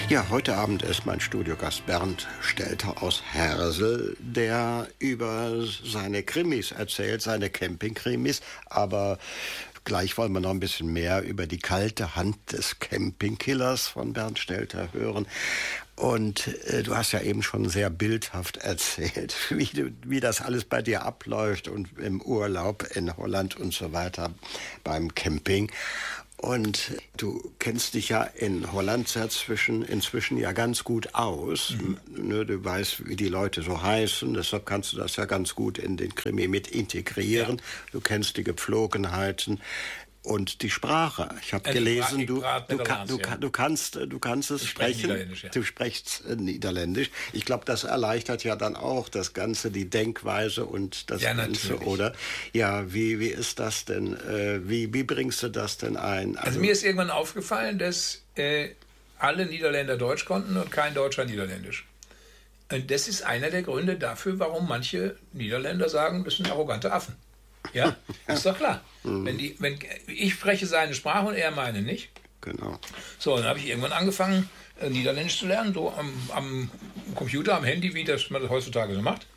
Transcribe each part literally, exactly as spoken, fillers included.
Ja, heute Abend ist mein Studiogast Bernd Stelter aus Hersel, der über seine Krimis erzählt, seine Campingkrimis, aber gleich wollen wir noch ein bisschen mehr über die kalte Hand des Campingkillers von Bernd Stelter hören. Und äh, du hast ja eben schon sehr bildhaft erzählt, wie, du, wie das alles bei dir abläuft und im Urlaub in Holland und so weiter beim Camping. Und du kennst dich ja in Holland inzwischen, inzwischen ja ganz gut aus. Mhm. Du weißt, wie die Leute so heißen, deshalb kannst du das ja ganz gut in den Krimi mit integrieren. Ja. Du kennst die Gepflogenheiten und die Sprache. Ich habe gelesen, ich, du, du, kann, du, ja. du, kannst, du kannst es ich sprechen. Niederländisch, ja. Du sprichst äh, Niederländisch. Ich glaube, das erleichtert ja dann auch das Ganze, die Denkweise und das ja, Ganze, natürlich. Oder? Ja, wie, wie ist das denn? Äh, wie, wie bringst du das denn ein? Also, also mir ist irgendwann aufgefallen, dass äh, alle Niederländer Deutsch konnten und kein Deutscher Niederländisch. Und das ist einer der Gründe dafür, warum manche Niederländer sagen, das sind arrogante Affen. Ja, ist doch klar. Mhm. Wenn die, wenn, ich spreche seine Sprache und er meine nicht. Genau. So, dann habe ich irgendwann angefangen, äh, Niederländisch zu lernen, so am, am Computer, am Handy, wie das man das heutzutage so macht.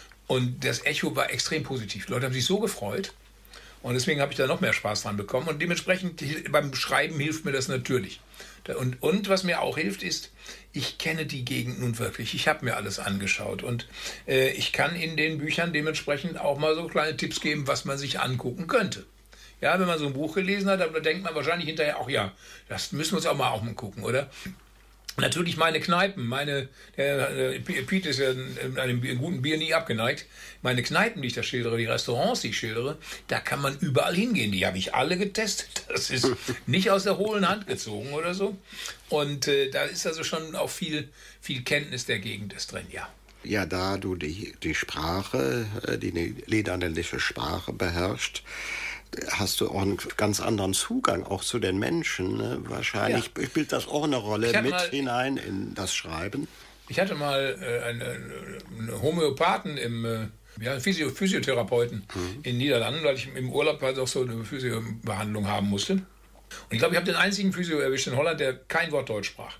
Und das Echo war extrem positiv. Die Leute haben sich so gefreut. Und deswegen habe ich da noch mehr Spaß dran bekommen. Und dementsprechend beim Schreiben hilft mir das natürlich. Und, und was mir auch hilft, ist, ich kenne die Gegend nun wirklich. Ich habe mir alles angeschaut. Und äh, ich kann in den Büchern dementsprechend auch mal so kleine Tipps geben, was man sich angucken könnte. Ja, wenn man so ein Buch gelesen hat, dann denkt man wahrscheinlich hinterher auch, ja, das müssen wir uns auch mal auch mal gucken, oder? Natürlich meine Kneipen, meine, der, der Piet ist ja einem guten Bier nie abgeneigt. Meine Kneipen, die ich da schildere, die Restaurants, die ich schildere, da kann man überall hingehen. Die habe ich alle getestet. Das ist nicht aus der hohlen Hand gezogen oder so. Und äh, da ist also schon auch viel, viel Kenntnis der Gegend ist drin, ja. Ja, da du die, die Sprache, die niederländische Sprache beherrschst, hast du auch einen ganz anderen Zugang auch zu den Menschen. Ne? Wahrscheinlich ja. spielt das auch eine Rolle mit mal, hinein in das Schreiben. Ich hatte mal äh, einen, einen Homöopathen, im, äh, ja, Physio, Physiotherapeuten mhm. in den Niederlanden, weil ich im Urlaub halt auch so eine Physiobehandlung haben musste. Und ich glaube, ich habe den einzigen Physio erwischt in Holland, der kein Wort Deutsch sprach.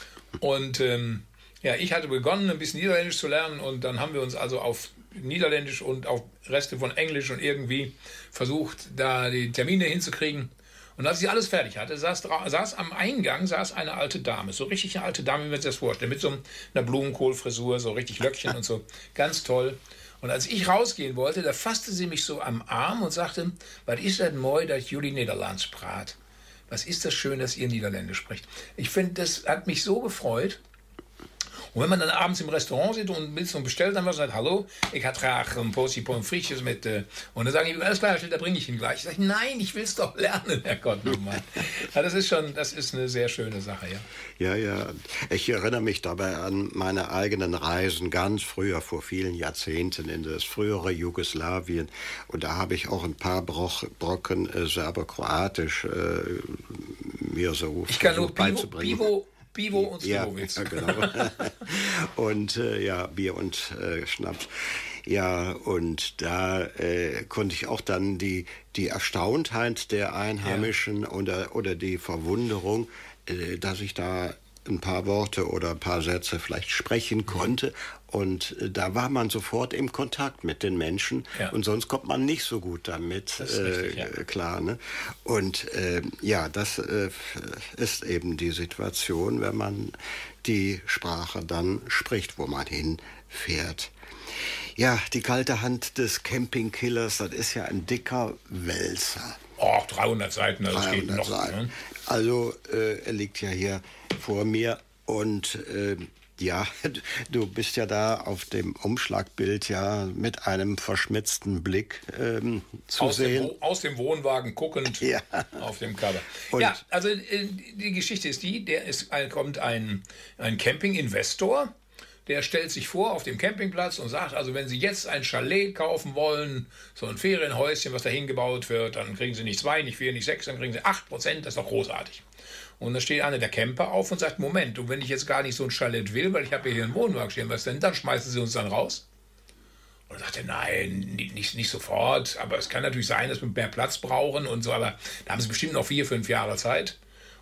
Und ähm, ja, ich hatte begonnen, ein bisschen Niederländisch zu lernen und dann haben wir uns also auf Niederländisch und auf Reste von Englisch und irgendwie versucht, da die Termine hinzukriegen. Und als ich alles fertig hatte, saß, saß am Eingang saß eine alte Dame, so richtig eine alte Dame, wie man sich das vorstellt, mit so einer Blumenkohlfrisur, so richtig Löckchen und so, ganz toll. Und als ich rausgehen wollte, da fasste sie mich so am Arm und sagte, was ist das mooi, dass Jullie Nederlands praat? Was ist das schön, dass ihr Niederländisch spricht? Ich finde, das hat mich so gefreut. Und wenn man dann abends im Restaurant sitzt und bestellt dann was und sagt, hallo, ich hätte graag ein Portie Pommes frites mit, äh, und dann sagen die, alles klar, da bringe ich ihn gleich. Ich sage, nein, ich will es doch lernen, Herrgott, nochmal. Ja, das ist schon, das ist eine sehr schöne Sache, ja. Ja, ja. Ich erinnere mich dabei an meine eigenen Reisen ganz früher, vor vielen Jahrzehnten in das frühere Jugoslawien. Und da habe ich auch ein paar Broch, Brocken äh, Serbo-Kroatisch äh, mir so ich kann nur beizubringen. Pivo, Pivo und Slivovitz. Ja, genau. Und äh, ja, Bier und äh, Schnaps. Ja, und da äh, konnte ich auch dann die, die Erstauntheit der Einheimischen ja. oder, oder die Verwunderung, äh, dass ich da ein paar Worte oder ein paar Sätze vielleicht sprechen konnte. Und äh, da war man sofort im Kontakt mit den Menschen. Ja. Und sonst kommt man nicht so gut damit das ist richtig, äh, ja. klar. Ne? Und äh, ja, das äh, ist eben die Situation, wenn man die Sprache dann spricht, wo man hinfährt. Ja, die kalte Hand des Campingkillers, das ist ja ein dicker Wälzer. Oh, dreihundert Seiten, das dreihundert geht noch. Seiten. Ne? Also, äh, er liegt ja hier vor mir und äh, ja, du bist ja da auf dem Umschlagbild ja mit einem verschmitzten Blick ähm, zu aus sehen. Dem, aus dem Wohnwagen guckend ja. auf dem Cover. Und ja, also äh, die Geschichte ist die, der ist, kommt ein, ein Camping-Investor, der stellt sich vor auf dem Campingplatz und sagt, also wenn Sie jetzt ein Chalet kaufen wollen, so ein Ferienhäuschen, was da hingebaut wird, dann kriegen Sie nicht zwei, nicht vier, nicht sechs, dann kriegen Sie acht Prozent, das ist doch großartig. Und da steht einer der Camper auf und sagt, Moment, und wenn ich jetzt gar nicht so ein Chalet will, weil ich habe ja hier einen Wohnwagen stehen, was denn, dann schmeißen Sie uns dann raus? Und er sagte, nein, nicht, nicht sofort, aber es kann natürlich sein, dass wir mehr Platz brauchen und so, aber da haben Sie bestimmt noch vier, fünf Jahre Zeit.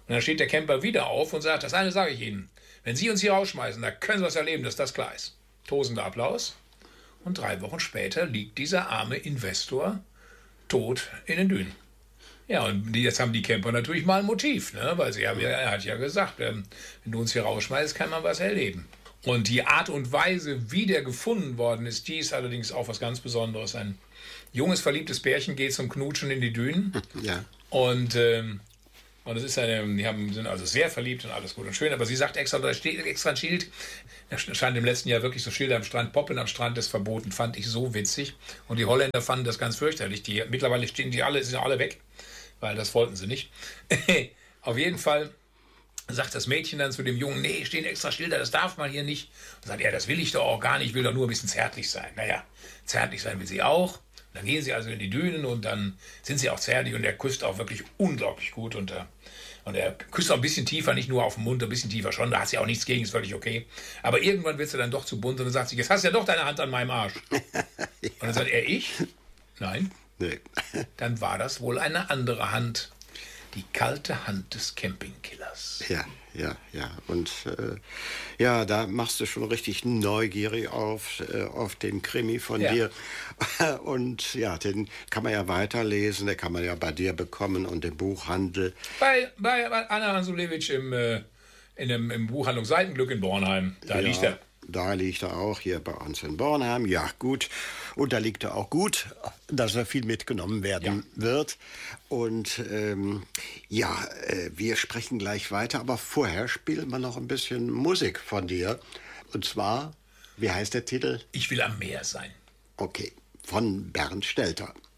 Und dann steht der Camper wieder auf und sagt, das eine sage ich Ihnen, wenn Sie uns hier rausschmeißen, da können Sie was erleben, dass das klar ist. Tosender Applaus. Und drei Wochen später liegt dieser arme Investor tot in den Dünen. Ja, und jetzt haben die Camper natürlich mal ein Motiv, ne? Weil sie haben ja, er hat ja gesagt, ähm, wenn du uns hier rausschmeißt, kann man was erleben. Und die Art und Weise, wie der gefunden worden ist, die ist allerdings auch was ganz Besonderes. Ein junges, verliebtes Pärchen geht zum Knutschen in die Dünen. Ja. Und, ähm, und es ist eine, die haben, sind also sehr verliebt und alles gut und schön. Aber sie sagt extra, da steht extra ein Schild. Da stand im letzten Jahr wirklich so Schilder am Strand. Poppen am Strand ist verboten. Fand ich so witzig. Und die Holländer fanden das ganz fürchterlich. Die, mittlerweile stehen die alle, sind alle weg. Weil das wollten sie nicht. Auf jeden Fall sagt das Mädchen dann zu dem Jungen, nee, stehen extra Schilder, das darf man hier nicht. Und sagt, ja, das will ich doch auch gar nicht, ich will doch nur ein bisschen zärtlich sein. Naja, zärtlich sein will sie auch. Und dann gehen sie also in die Dünen und dann sind sie auch zärtlich und er küsst auch wirklich unglaublich gut. Und, äh, und er küsst auch ein bisschen tiefer, nicht nur auf den Mund, ein bisschen tiefer schon, da hat sie auch nichts gegen, ist völlig okay. Aber irgendwann wird sie dann doch zu bunt und dann sagt sie, jetzt hast du ja doch deine Hand an meinem Arsch. Ja. Und dann sagt er, ich? Nein. Nee. Dann war das wohl eine andere Hand. Die kalte Hand des Campingkillers. Ja, ja, ja. Und äh, ja, da machst du schon richtig neugierig auf, äh, auf den Krimi von Ja. dir. Und ja, den kann man ja weiterlesen, den kann man ja bei dir bekommen und im Buchhandel. Bei, bei Anna Hansulewitsch im, äh, in dem, im Buchhandlung Seitenglück in Bornheim. Da ja, liegt er. Da liegt er auch, hier bei uns in Bornheim. Ja, gut. Und da liegt er auch gut, dass er viel mitgenommen werden Ja. wird. Und ähm, ja, äh, wir sprechen gleich weiter, aber vorher spielen wir noch ein bisschen Musik von dir. Und zwar, wie heißt der Titel? Ich will am Meer sein. Okay, von Bernd Stelter.